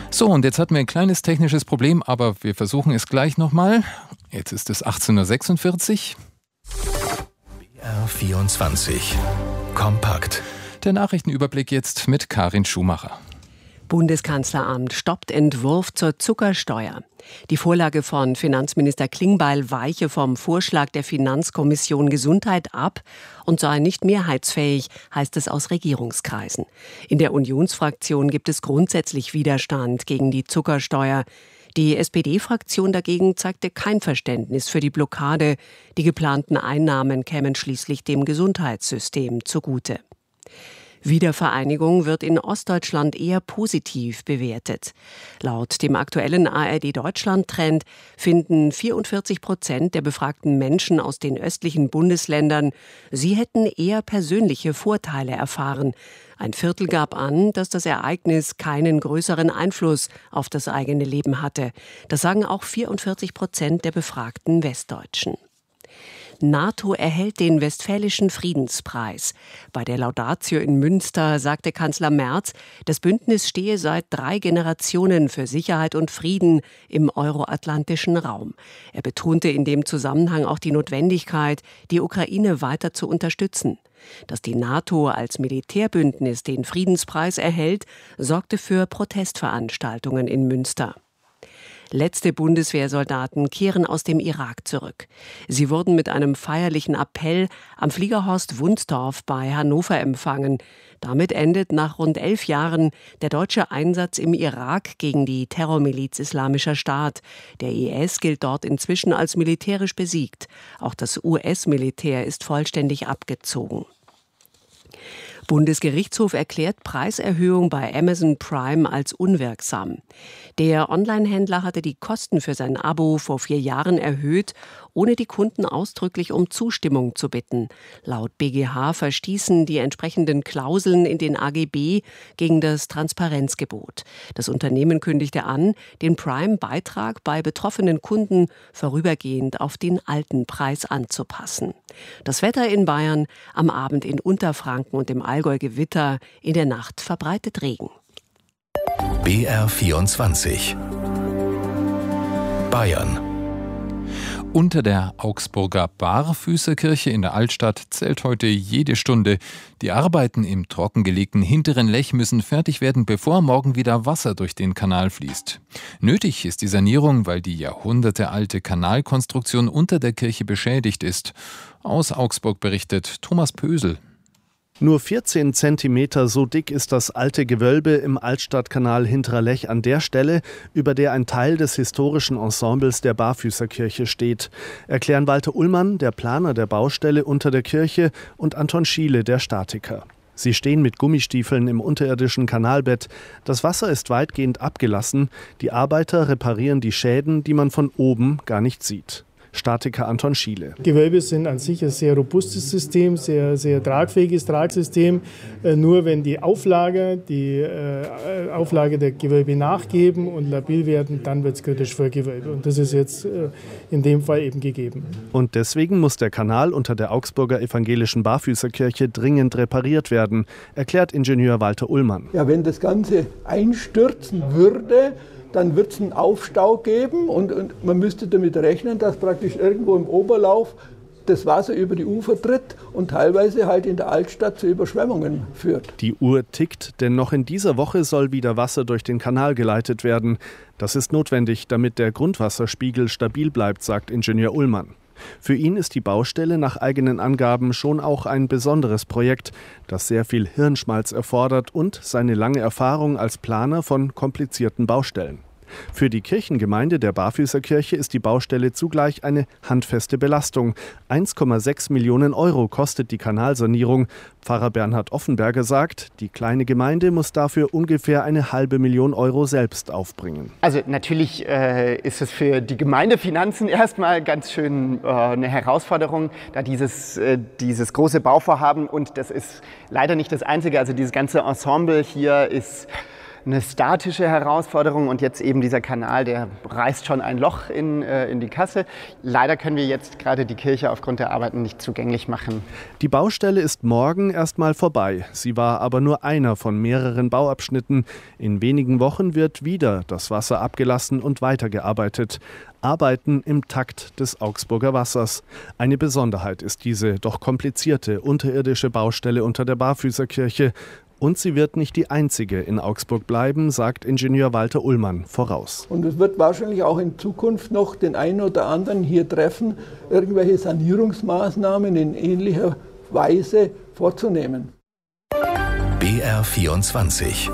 So, und jetzt hatten wir ein kleines technisches Problem, aber wir versuchen es gleich nochmal. Jetzt ist es 18:46 Uhr. BR24 Kompakt. Der Nachrichtenüberblick jetzt mit Karin Schumacher. Bundeskanzleramt stoppt Entwurf zur Zuckersteuer. Die Vorlage von Finanzminister Klingbeil weiche vom Vorschlag der Finanzkommission Gesundheit ab und sei nicht mehrheitsfähig, heißt es aus Regierungskreisen. In der Unionsfraktion gibt es grundsätzlich Widerstand gegen die Zuckersteuer. Die SPD-Fraktion dagegen zeigte kein Verständnis für die Blockade. Die geplanten Einnahmen kämen schließlich dem Gesundheitssystem zugute. Wiedervereinigung wird in Ostdeutschland eher positiv bewertet. Laut dem aktuellen ARD-Deutschland-Trend finden 44% der befragten Menschen aus den östlichen Bundesländern, sie hätten eher persönliche Vorteile erfahren. Ein Viertel gab an, dass das Ereignis keinen größeren Einfluss auf das eigene Leben hatte. Das sagen auch 44% der befragten Westdeutschen. NATO erhält den Westfälischen Friedenspreis. Bei der Laudatio in Münster sagte Kanzler Merz, das Bündnis stehe seit 3 Generationen für Sicherheit und Frieden im euroatlantischen Raum. Er betonte in dem Zusammenhang auch die Notwendigkeit, die Ukraine weiter zu unterstützen. Dass die NATO als Militärbündnis den Friedenspreis erhält, sorgte für Protestveranstaltungen in Münster. Letzte Bundeswehrsoldaten kehren aus dem Irak zurück. Sie wurden mit einem feierlichen Appell am Fliegerhorst Wunstorf bei Hannover empfangen. Damit endet nach rund 11 Jahren der deutsche Einsatz im Irak gegen die Terrormiliz Islamischer Staat. Der IS gilt dort inzwischen als militärisch besiegt. Auch das US-Militär ist vollständig abgezogen. Bundesgerichtshof erklärt Preiserhöhung bei Amazon Prime als unwirksam. Der Onlinehändler hatte die Kosten für sein Abo vor 4 Jahren erhöht, ohne die Kunden ausdrücklich um Zustimmung zu bitten. Laut BGH verstießen die entsprechenden Klauseln in den AGB gegen das Transparenzgebot. Das Unternehmen kündigte an, den Prime-Beitrag bei betroffenen Kunden vorübergehend auf den alten Preis anzupassen. Das Wetter in Bayern, am Abend in Unterfranken und im Allgäu Gewitter, in der Nacht verbreitet Regen. BR24 Bayern. Unter der Augsburger Barfüßerkirche in der Altstadt zählt heute jede Stunde. Die Arbeiten im trockengelegten hinteren Lech müssen fertig werden, bevor morgen wieder Wasser durch den Kanal fließt. Nötig ist die Sanierung, weil die jahrhundertealte Kanalkonstruktion unter der Kirche beschädigt ist. Aus Augsburg berichtet Thomas Pösel. Nur 14 Zentimeter so dick ist das alte Gewölbe im Altstadtkanal Hinterer Lech an der Stelle, über der ein Teil des historischen Ensembles der Barfüßerkirche steht. Erklären Walter Ullmann, der Planer der Baustelle unter der Kirche, und Anton Schiele, der Statiker. Sie stehen mit Gummistiefeln im unterirdischen Kanalbett. Das Wasser ist weitgehend abgelassen. Die Arbeiter reparieren die Schäden, die man von oben gar nicht sieht. Statiker Anton Schiele. Gewölbe sind an sich ein sehr robustes System, sehr tragfähiges Tragsystem. Nur wenn die Auflage der Gewölbe nachgeben und labil werden, dann wird es kritisch für Gewölbe. Und das ist jetzt in dem Fall eben gegeben. Und deswegen muss der Kanal unter der Augsburger evangelischen Barfüßerkirche dringend repariert werden, erklärt Ingenieur Walter Ullmann. Ja, wenn das Ganze einstürzen würde, dann wird es einen Aufstau geben und man müsste damit rechnen, dass praktisch irgendwo im Oberlauf das Wasser über die Ufer tritt und teilweise halt in der Altstadt zu Überschwemmungen führt. Die Uhr tickt, denn noch in dieser Woche soll wieder Wasser durch den Kanal geleitet werden. Das ist notwendig, damit der Grundwasserspiegel stabil bleibt, sagt Ingenieur Ullmann. Für ihn ist die Baustelle nach eigenen Angaben schon auch ein besonderes Projekt, das sehr viel Hirnschmalz erfordert und seine lange Erfahrung als Planer von komplizierten Baustellen. Für die Kirchengemeinde der Barfüßerkirche ist die Baustelle zugleich eine handfeste Belastung. 1,6 Millionen Euro kostet die Kanalsanierung. Pfarrer Bernhard Offenberger sagt, die kleine Gemeinde muss dafür ungefähr 500.000 Euro selbst aufbringen. Also natürlich ist es für die Gemeindefinanzen erstmal ganz schön eine Herausforderung, da dieses große Bauvorhaben, und das ist leider nicht das Einzige, also dieses ganze Ensemble hier ist eine statische Herausforderung und jetzt eben dieser Kanal, der reißt schon ein Loch in die Kasse. Leider können wir jetzt gerade die Kirche aufgrund der Arbeiten nicht zugänglich machen. Die Baustelle ist morgen erstmal vorbei. Sie war aber nur einer von mehreren Bauabschnitten. In wenigen Wochen wird wieder das Wasser abgelassen und weitergearbeitet. Arbeiten im Takt des Augsburger Wassers. Eine Besonderheit ist diese doch komplizierte unterirdische Baustelle unter der Barfüßerkirche. Und sie wird nicht die einzige in Augsburg bleiben, sagt Ingenieur Walter Ullmann voraus. Und es wird wahrscheinlich auch in Zukunft noch den einen oder anderen hier treffen, irgendwelche Sanierungsmaßnahmen in ähnlicher Weise vorzunehmen. BR24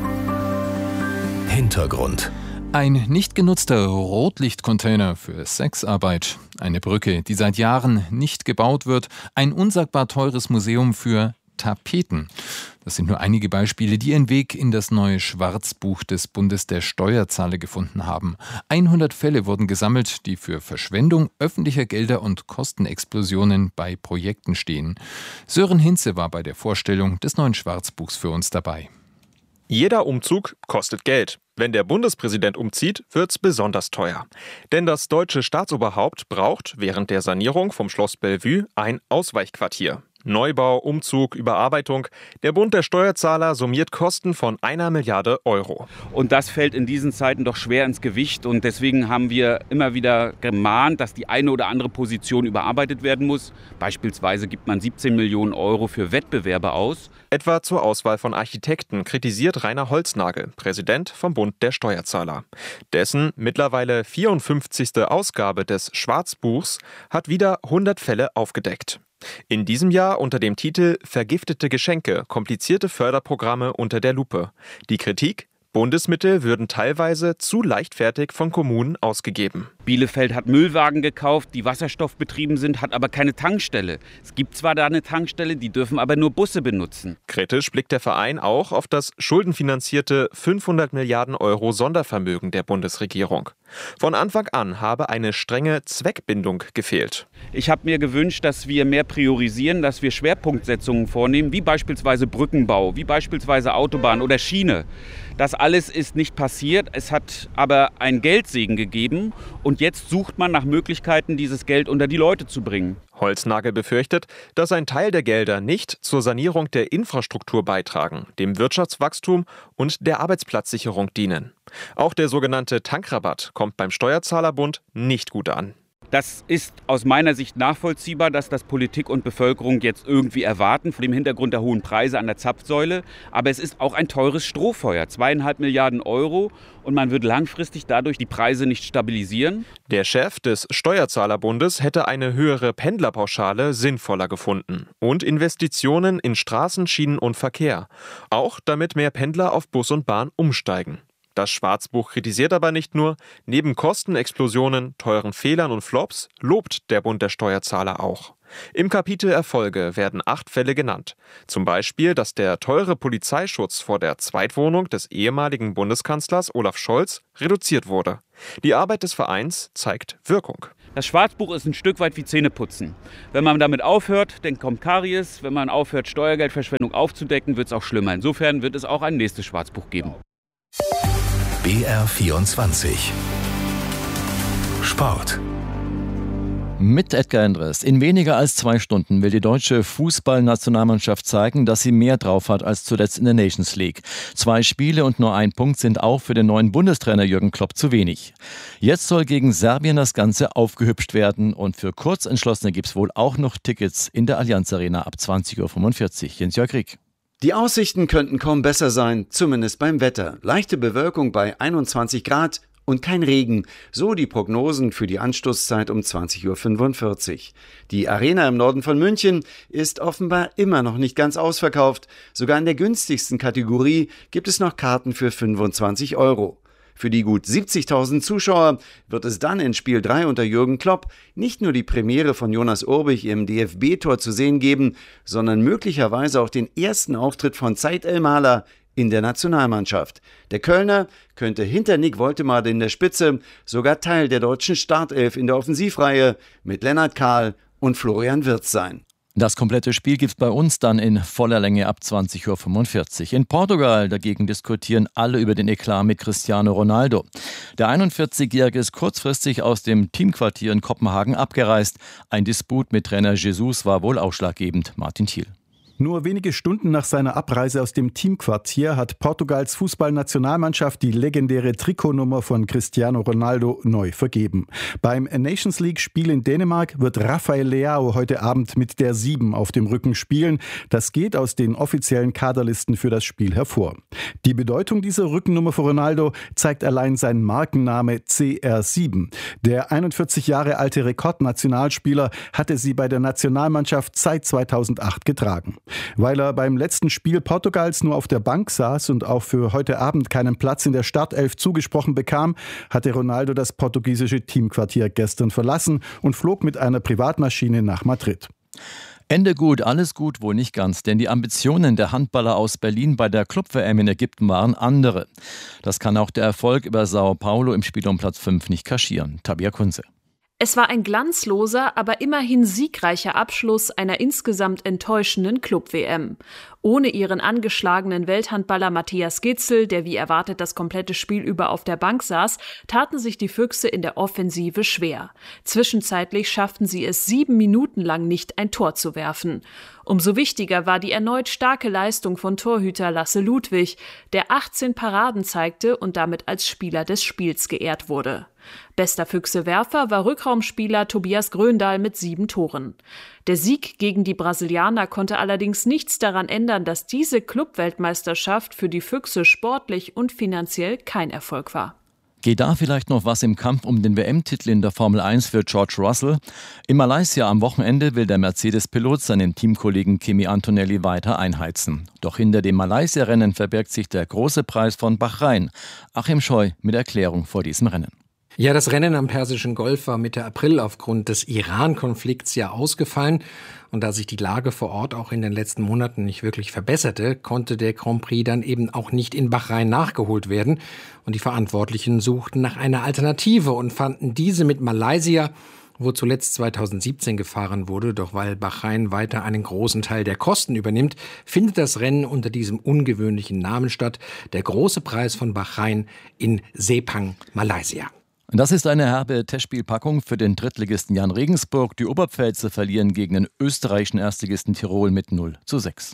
Hintergrund. Ein nicht genutzter Rotlichtcontainer für Sexarbeit, eine Brücke, die seit Jahren nicht gebaut wird, ein unsagbar teures Museum für Tapeten. Das sind nur einige Beispiele, die ihren Weg in das neue Schwarzbuch des Bundes der Steuerzahler gefunden haben. 100 Fälle wurden gesammelt, die für Verschwendung öffentlicher Gelder und Kostenexplosionen bei Projekten stehen. Sören Hinze war bei der Vorstellung des neuen Schwarzbuchs für uns dabei. Jeder Umzug kostet Geld. Wenn der Bundespräsident umzieht, wird's besonders teuer. Denn das deutsche Staatsoberhaupt braucht während der Sanierung vom Schloss Bellevue ein Ausweichquartier. Neubau, Umzug, Überarbeitung. Der Bund der Steuerzahler summiert Kosten von 1 Milliarde Euro. Und das fällt in diesen Zeiten doch schwer ins Gewicht. Und deswegen haben wir immer wieder gemahnt, dass die eine oder andere Position überarbeitet werden muss. Beispielsweise gibt man 17 Millionen Euro für Wettbewerbe aus. Etwa zur Auswahl von Architekten kritisiert Rainer Holznagel, Präsident vom Bund der Steuerzahler. Dessen mittlerweile 54. Ausgabe des Schwarzbuchs hat wieder 100 Fälle aufgedeckt. In diesem Jahr unter dem Titel »Vergiftete Geschenke – Komplizierte Förderprogramme unter der Lupe«. Die Kritik? Bundesmittel würden teilweise zu leichtfertig von Kommunen ausgegeben. Bielefeld hat Müllwagen gekauft, die wasserstoffbetrieben sind, hat aber keine Tankstelle. Es gibt zwar da eine Tankstelle, die dürfen aber nur Busse benutzen. Kritisch blickt der Verein auch auf das schuldenfinanzierte 500 Milliarden Euro Sondervermögen der Bundesregierung. Von Anfang an habe eine strenge Zweckbindung gefehlt. Ich habe mir gewünscht, dass wir mehr priorisieren, dass wir Schwerpunktsetzungen vornehmen, wie beispielsweise Brückenbau, wie beispielsweise Autobahn oder Schiene. Das alles ist nicht passiert. Es hat aber einen Geldsegen gegeben und jetzt sucht man nach Möglichkeiten, dieses Geld unter die Leute zu bringen. Holznagel befürchtet, dass ein Teil der Gelder nicht zur Sanierung der Infrastruktur beitragen, dem Wirtschaftswachstum und der Arbeitsplatzsicherung dienen. Auch der sogenannte Tankrabatt kommt beim Steuerzahlerbund nicht gut an. Das ist aus meiner Sicht nachvollziehbar, dass das Politik und Bevölkerung jetzt irgendwie erwarten, vor dem Hintergrund der hohen Preise an der Zapfsäule. Aber es ist auch ein teures Strohfeuer, 2,5 Milliarden Euro. Und man wird langfristig dadurch die Preise nicht stabilisieren. Der Chef des Steuerzahlerbundes hätte eine höhere Pendlerpauschale sinnvoller gefunden. Und Investitionen in Straßen, Schienen und Verkehr. Auch damit mehr Pendler auf Bus und Bahn umsteigen. Das Schwarzbuch kritisiert aber nicht nur, neben Kostenexplosionen, teuren Fehlern und Flops lobt der Bund der Steuerzahler auch. Im Kapitel Erfolge werden 8 Fälle genannt. Zum Beispiel, dass der teure Polizeischutz vor der Zweitwohnung des ehemaligen Bundeskanzlers Olaf Scholz reduziert wurde. Die Arbeit des Vereins zeigt Wirkung. Das Schwarzbuch ist ein Stück weit wie Zähneputzen. Wenn man damit aufhört, dann kommt Karies. Wenn man aufhört, Steuergeldverschwendung aufzudecken, wird es auch schlimmer. Insofern wird es auch ein nächstes Schwarzbuch geben. BR24 Sport. Mit Edgar Endres. In weniger als 2 Stunden will die deutsche Fußballnationalmannschaft zeigen, dass sie mehr drauf hat als zuletzt in der Nations League. 2 Spiele und nur 1 Punkt sind auch für den neuen Bundestrainer Jürgen Klopp zu wenig. Jetzt soll gegen Serbien das Ganze aufgehübscht werden und für Kurzentschlossene gibt es wohl auch noch Tickets in der Allianz Arena ab 20.45 Uhr. Jens-Jörg Rieck. Die Aussichten könnten kaum besser sein, zumindest beim Wetter. Leichte Bewölkung bei 21 Grad und kein Regen, so die Prognosen für die Anstoßzeit um 20.45 Uhr. Die Arena im Norden von München ist offenbar immer noch nicht ganz ausverkauft. Sogar in der günstigsten Kategorie gibt es noch Karten für 25 Euro. Für die gut 70.000 Zuschauer wird es dann in Spiel 3 unter Jürgen Klopp nicht nur die Premiere von Jonas Urbich im DFB-Tor zu sehen geben, sondern möglicherweise auch den ersten Auftritt von Said El-Mahler in der Nationalmannschaft. Der Kölner könnte hinter Nick Woltemade in der Spitze sogar Teil der deutschen Startelf in der Offensivreihe mit Lennart Kahl und Florian Wirtz sein. Das komplette Spiel gibt's bei uns dann in voller Länge ab 20.45 Uhr. In Portugal dagegen diskutieren alle über den Eklat mit Cristiano Ronaldo. Der 41-Jährige ist kurzfristig aus dem Teamquartier in Kopenhagen abgereist. Ein Disput mit Trainer Jesus war wohl ausschlaggebend. Martin Thiel. Nur wenige Stunden nach seiner Abreise aus dem Teamquartier hat Portugals Fußballnationalmannschaft die legendäre Trikotnummer von Cristiano Ronaldo neu vergeben. Beim Nations League-Spiel in Dänemark wird Rafael Leao heute Abend mit der 7 auf dem Rücken spielen. Das geht aus den offiziellen Kaderlisten für das Spiel hervor. Die Bedeutung dieser Rückennummer für Ronaldo zeigt allein sein Markenname CR7. Der 41 Jahre alte Rekordnationalspieler hatte sie bei der Nationalmannschaft seit 2008 getragen. Weil er beim letzten Spiel Portugals nur auf der Bank saß und auch für heute Abend keinen Platz in der Startelf zugesprochen bekam, hatte Ronaldo das portugiesische Teamquartier gestern verlassen und flog mit einer Privatmaschine nach Madrid. Ende gut, alles gut, wohl nicht ganz, denn die Ambitionen der Handballer aus Berlin bei der Club-WM in Ägypten waren andere. Das kann auch der Erfolg über Sao Paulo im Spiel um Platz 5 nicht kaschieren. Tabia Kunze. Es war ein glanzloser, aber immerhin siegreicher Abschluss einer insgesamt enttäuschenden Club-WM. Ohne ihren angeschlagenen Welthandballer Matthias Gitzel, der wie erwartet das komplette Spiel über auf der Bank saß, taten sich die Füchse in der Offensive schwer. Zwischenzeitlich schafften sie es 7 Minuten lang nicht, ein Tor zu werfen. Umso wichtiger war die erneut starke Leistung von Torhüter Lasse Ludwig, der 18 Paraden zeigte und damit als Spieler des Spiels geehrt wurde. Bester Füchse-Werfer war Rückraumspieler Tobias Gröndahl mit 7 Toren. Der Sieg gegen die Brasilianer konnte allerdings nichts daran ändern, dass diese Club-Weltmeisterschaft für die Füchse sportlich und finanziell kein Erfolg war. Geht da vielleicht noch was im Kampf um den WM-Titel in der Formel 1 für George Russell? In Malaysia am Wochenende will der Mercedes-Pilot seinen Teamkollegen Kimi Antonelli weiter einheizen. Doch hinter dem Malaysia-Rennen verbirgt sich der große Preis von Bahrain. Achim Scheu mit Erklärung vor diesem Rennen. Ja, das Rennen am Persischen Golf war Mitte April aufgrund des Iran-Konflikts ja ausgefallen. Und da sich die Lage vor Ort auch in den letzten Monaten nicht wirklich verbesserte, konnte der Grand Prix dann eben auch nicht in Bahrain nachgeholt werden. Und die Verantwortlichen suchten nach einer Alternative und fanden diese mit Malaysia, wo zuletzt 2017 gefahren wurde. Doch weil Bahrain weiter einen großen Teil der Kosten übernimmt, findet das Rennen unter diesem ungewöhnlichen Namen statt. Der große Preis von Bahrain in Sepang, Malaysia. Das ist eine herbe Testspielpackung für den Drittligisten Jan Regensburg. Die Oberpfälzer verlieren gegen den österreichischen Erstligisten Tirol mit 0:6.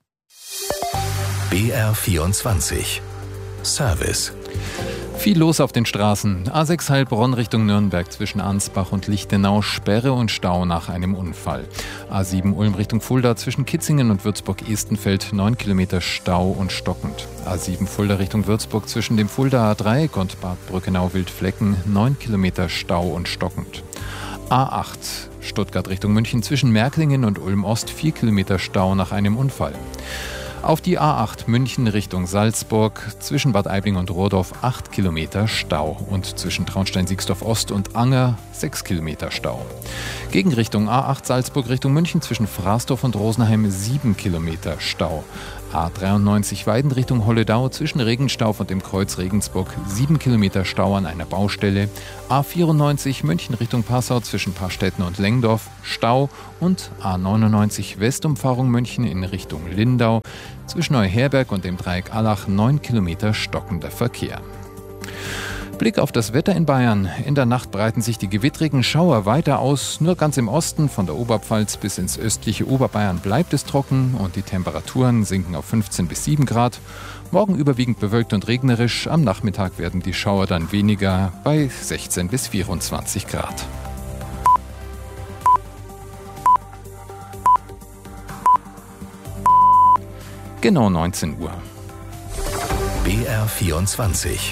BR24 Service. Viel los auf den Straßen. A6 Heilbronn Richtung Nürnberg zwischen Ansbach und Lichtenau, Sperre und Stau nach einem Unfall. A7 Ulm Richtung Fulda zwischen Kitzingen und Würzburg-Estenfeld 9 Kilometer Stau und stockend. A7 Fulda Richtung Würzburg zwischen dem Fuldaer Dreieck und Bad Brückenau-Wildflecken 9 Kilometer Stau und stockend. A8 Stuttgart Richtung München zwischen Märklingen und Ulm-Ost 4 Kilometer Stau nach einem Unfall. Auf die A8 München Richtung Salzburg zwischen Bad Aibling und Rohrdorf 8 Kilometer Stau und zwischen Traunstein-Siegsdorf Ost und Anger 6 Kilometer Stau. Gegenrichtung A8 Salzburg Richtung München zwischen Fraßdorf und Rosenheim 7 Kilometer Stau. A93 Weiden Richtung Holledau zwischen Regenstauf und dem Kreuz Regensburg 7 Kilometer Stau an einer Baustelle. A94 München Richtung Passau zwischen Parstetten und Lengdorf Stau und A99 Westumfahrung München in Richtung Lindau zwischen Neuherberg und dem Dreieck Allach 9 Kilometer stockender Verkehr. Blick auf das Wetter in Bayern. In der Nacht breiten sich die gewittrigen Schauer weiter aus. Nur ganz im Osten, von der Oberpfalz bis ins östliche Oberbayern, bleibt es trocken und die Temperaturen sinken auf 15 bis 7 Grad. Morgen überwiegend bewölkt und regnerisch. Am Nachmittag werden die Schauer dann weniger bei 16 bis 24 Grad. Genau 19 Uhr. BR24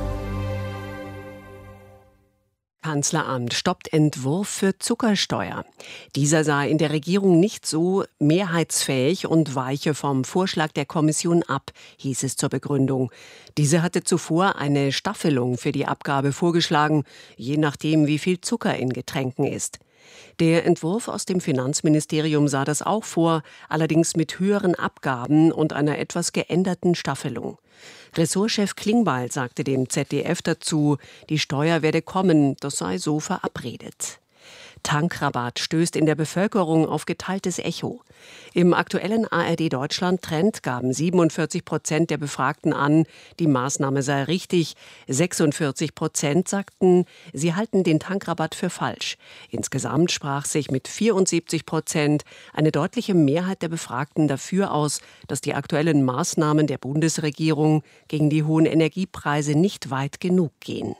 Kanzleramt stoppt Entwurf für Zuckersteuer. Dieser sei in der Regierung nicht so mehrheitsfähig und weiche vom Vorschlag der Kommission ab, hieß es zur Begründung. Diese hatte zuvor eine Staffelung für die Abgabe vorgeschlagen, je nachdem, wie viel Zucker in Getränken ist. Der Entwurf aus dem Finanzministerium sah das auch vor, allerdings mit höheren Abgaben und einer etwas geänderten Staffelung. Ressortchef Klingbeil sagte dem ZDF dazu, die Steuer werde kommen, das sei so verabredet. Tankrabatt stößt in der Bevölkerung auf geteiltes Echo. Im aktuellen ARD-Deutschland-Trend gaben 47% der Befragten an, die Maßnahme sei richtig. 46% sagten, sie halten den Tankrabatt für falsch. Insgesamt sprach sich mit 74% eine deutliche Mehrheit der Befragten dafür aus, dass die aktuellen Maßnahmen der Bundesregierung gegen die hohen Energiepreise nicht weit genug gehen.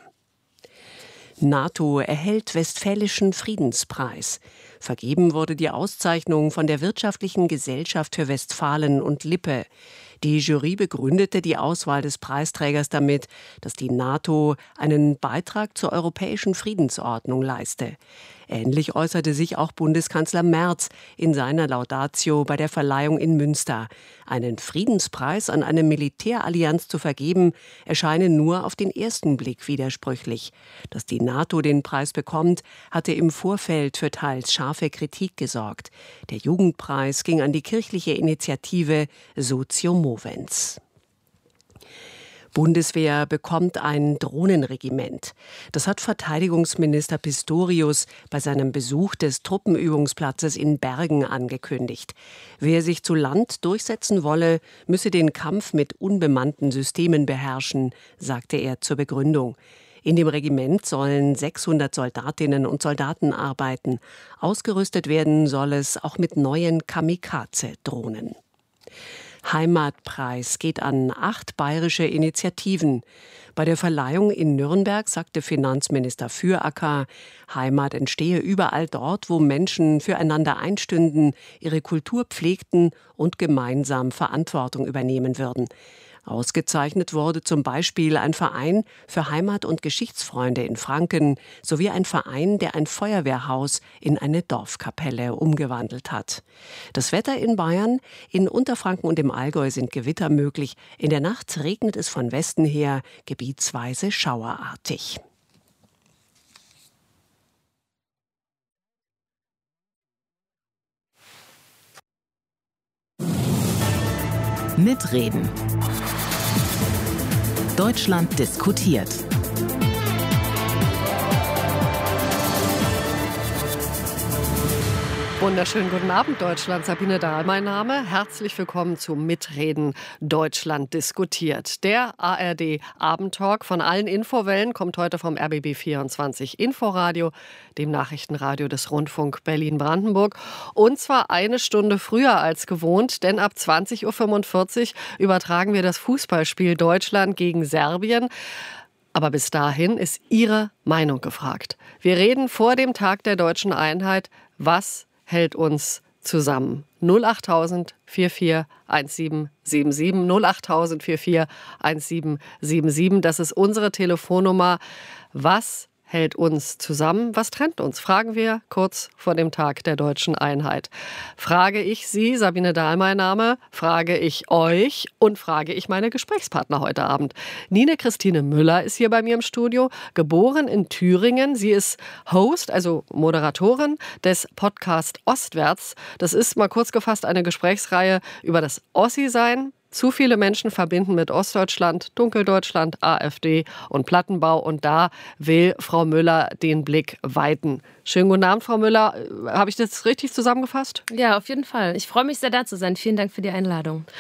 NATO erhält Westfälischen Friedenspreis. Vergeben wurde die Auszeichnung von der Wirtschaftlichen Gesellschaft für Westfalen und Lippe. Die Jury begründete die Auswahl des Preisträgers damit, dass die NATO einen Beitrag zur europäischen Friedensordnung leiste. Ähnlich äußerte sich auch Bundeskanzler Merz in seiner Laudatio bei der Verleihung in Münster. Einen Friedenspreis an eine Militärallianz zu vergeben, erscheine nur auf den ersten Blick widersprüchlich. Dass die NATO den Preis bekommt, hatte im Vorfeld für teils scharfe Kritik gesorgt. Der Jugendpreis ging an die kirchliche Initiative Socio Movens. Bundeswehr bekommt ein Drohnenregiment. Das hat Verteidigungsminister Pistorius bei seinem Besuch des Truppenübungsplatzes in Bergen angekündigt. Wer sich zu Land durchsetzen wolle, müsse den Kampf mit unbemannten Systemen beherrschen, sagte er zur Begründung. In dem Regiment sollen 600 Soldatinnen und Soldaten arbeiten. Ausgerüstet werden soll es auch mit neuen Kamikaze-Drohnen. Heimatpreis geht an 8 bayerische Initiativen. Bei der Verleihung in Nürnberg sagte Finanzminister Füracker, Heimat entstehe überall dort, wo Menschen füreinander einstünden, ihre Kultur pflegten und gemeinsam Verantwortung übernehmen würden. Ausgezeichnet wurde zum Beispiel ein Verein für Heimat- und Geschichtsfreunde in Franken sowie ein Verein, der ein Feuerwehrhaus in eine Dorfkapelle umgewandelt hat. Das Wetter in Bayern, in Unterfranken und im Allgäu sind Gewitter möglich. In der Nacht regnet es von Westen her gebietsweise schauerartig. Mitreden. Deutschland diskutiert. Wunderschönen guten Abend, Deutschland. Sabine Dahl, mein Name. Herzlich willkommen zu Mitreden. Deutschland diskutiert. Der ARD-Abendtalk von allen Infowellen kommt heute vom RBB24 Inforadio, dem Nachrichtenradio des Rundfunk Berlin-Brandenburg. Und zwar eine Stunde früher als gewohnt, denn ab 20.45 Uhr übertragen wir das Fußballspiel Deutschland gegen Serbien. Aber bis dahin ist Ihre Meinung gefragt. Wir reden vor dem Tag der deutschen Einheit. Was hält uns zusammen? 08000 44 1777 08000 44 1777. Das ist unsere Telefonnummer. Was hält uns zusammen? Was trennt uns? Fragen wir kurz vor dem Tag der deutschen Einheit. Frage ich Sie, Sabine Dahl, mein Name, frage ich euch und frage ich meine Gesprächspartner heute Abend. Nine Christine Müller ist hier bei mir im Studio, geboren in Thüringen. Sie ist Host, also Moderatorin des Podcast Ostwärts. Das ist mal kurz gefasst eine Gesprächsreihe über das Ossi-Sein. Zu viele Menschen verbinden mit Ostdeutschland, Dunkeldeutschland, AfD und Plattenbau. Und da will Frau Müller den Blick weiten. Schönen guten Abend, Frau Müller. Habe ich das richtig zusammengefasst? Ja, auf jeden Fall. Ich freue mich sehr, da zu sein. Vielen Dank für die Einladung.